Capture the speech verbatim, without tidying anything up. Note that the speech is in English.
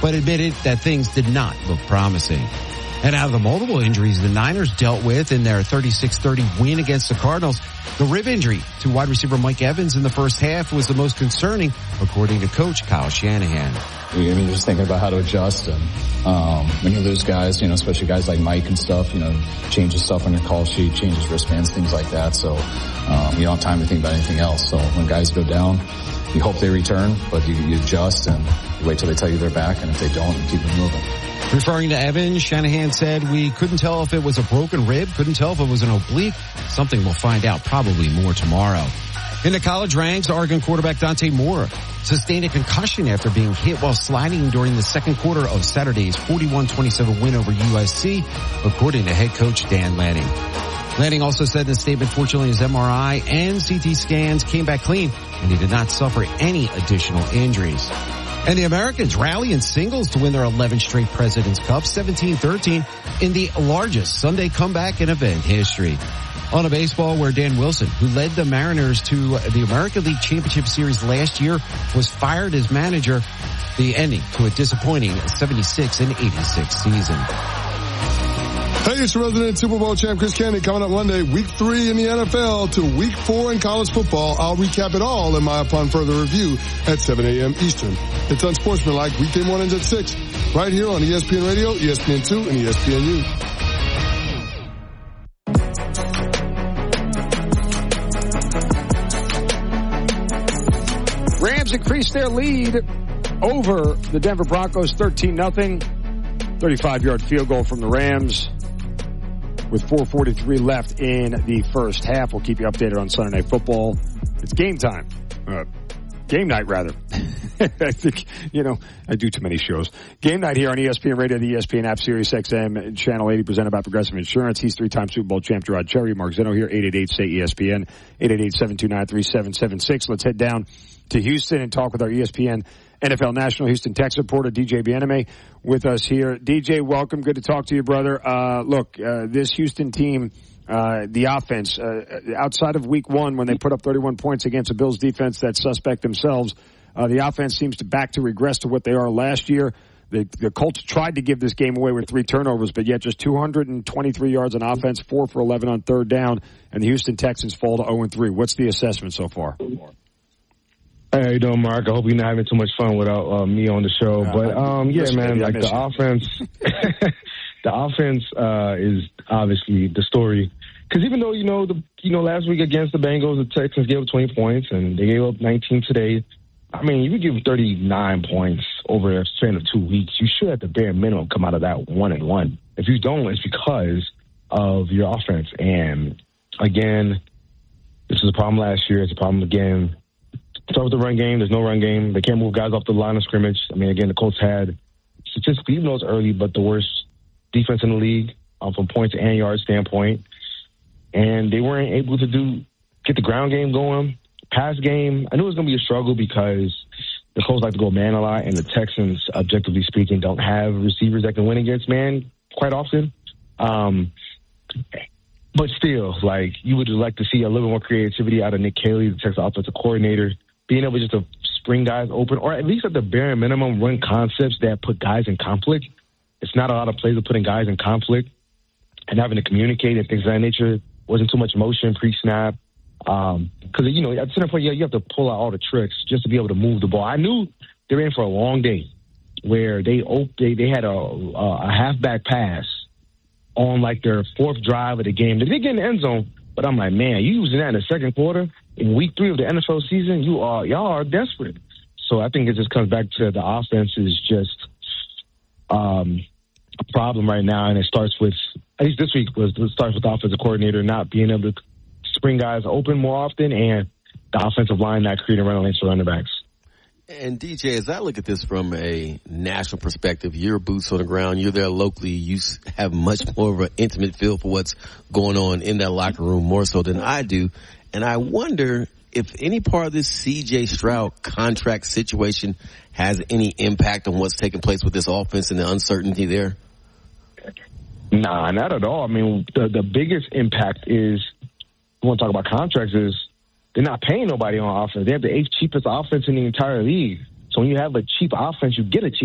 but admitted that things did not look promising. And out of the multiple injuries the Niners dealt with in their thirty-six thirty win against the Cardinals, the rib injury to wide receiver Mike Evans in the first half was the most concerning, according to Coach Kyle Shanahan. I mean, just thinking about how to adjust, and um, when you lose guys, you know, especially guys like Mike and stuff, you know, changes stuff on your call sheet, changes wristbands, things like that. So um, you don't have time to think about anything else. So when guys go down, you hope they return, but you, you adjust and you wait till they tell you they're back, and if they don't, you keep them moving. Referring to Evans, Shanahan said, we couldn't tell if it was a broken rib, couldn't tell if it was an oblique. Something we'll find out probably more tomorrow. In the college ranks, Oregon quarterback Dante Moore sustained a concussion after being hit while sliding during the second quarter of Saturday's forty-one twenty-seven win over U S C, according to head coach Dan Lanning. Lanning also said in a statement, fortunately, his M R I and C T scans came back clean, and he did not suffer any additional injuries. And the Americans rally in singles to win their eleventh straight President's Cup, seventeen thirteen, in the largest Sunday comeback in event history. On a baseball where Dan Wilson, who led the Mariners to the American League Championship Series last year, was fired as manager, the ending to a disappointing seventy-six and eighty-six season. Hey, it's resident Super Bowl champ Chris Candy coming up Monday, week three in the N F L to week four in college football. I'll recap it all in my Upon Further Review at seven a.m. Eastern. It's Unsportsmanlike weekday mornings at six, right here on E S P N Radio, E S P N two, and E S P N U. Rams increased their lead over the Denver Broncos thirteen nothing. thirty-five-yard field goal from the Rams with four forty-three left in the first half. We'll keep you updated on Sunday Night Football. It's game time. Uh, game night, rather. I think, you know, I do too many shows. Game night here on E S P N Radio, the E S P N app, Sirius X M, Channel eighty, presented by Progressive Insurance. He's three-time Super Bowl champ Gerard Cherry. Mark Zeno here, eight eight eight, S A Y E S P N, eight eight eight, seven two nine, three seven seven six. Let's head down to Houston and talk with our E S P N N F L National Houston Texas reporter D J Bieneme with us here. D J, welcome. Good to talk to you, brother. Uh, look, uh, this Houston team, uh, the offense, uh, outside of week one when they put up thirty-one points against the Bills defense that's suspect themselves, uh, the offense seems to back to regress to what they are last year. The, the Colts tried to give this game away with three turnovers, but yet just two hundred twenty-three yards on offense, four for eleven on third down, and the Houston Texans fall to oh and three. What's the assessment so far? Hey, how you doing, Mark? I hope you're not having too much fun without uh, me on the show. Uh, but, um, yeah, man, like the offense, the offense uh, is obviously the story. Because even though, you know, the you know last week against the Bengals, the Texans gave up twenty points, and they gave up nineteen today. I mean, you would give thirty-nine points over a span of two weeks. You should, at the bare minimum, come out of that one and one. If you don't, it's because of your offense. And, again, this was a problem last year. It's a problem again. Start with the run game. There's no run game. They can't move guys off the line of scrimmage. I mean, again, the Colts had statistically, even though it's early, but the worst defense in the league um, from points and yards standpoint. And they weren't able to do get the ground game going. Pass game, I knew it was going to be a struggle because the Colts like to go man a lot, and the Texans, objectively speaking, don't have receivers that can win against man quite often. Um, but still, like, you would like to see a little more creativity out of Nick Caley, the Texas offensive coordinator, being able just to spring guys open, or at least at the bare minimum run concepts that put guys in conflict. It's not a lot of plays of putting guys in conflict and having to communicate and things of that nature. Wasn't too much motion pre-snap. Um, cause, you know, at center point, yeah, you have to pull out all the tricks just to be able to move the ball. I knew they were in for a long day where they op- they, they had a, a halfback pass on like their fourth drive of the game. They did get in the end zone, but I'm like, man, you using that in the second quarter in week three of the N F L season, you are, y'all are desperate. So I think it just comes back to the offense is just, um, a problem right now. And it starts with, at least this week was, it starts with the offensive coordinator not being able to spring guys open more often, and the offensive line not creating running lanes for running backs. And D J, as I look at this from a national perspective, you're boots on the ground, you're there locally, you have much more of an intimate feel for what's going on in that locker room more so than I do. And I wonder if any part of this C J Stroud contract situation has any impact on what's taking place with this offense and the uncertainty there. Nah, not at all. I mean, the, the biggest impact is, we want to talk about contracts, is they're not paying nobody on offense. They have the eighth cheapest offense in the entire league. So when you have a cheap offense, you get a cheap